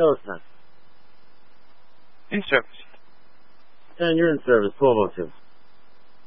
Ellis time. In service. And you're in service, 1202.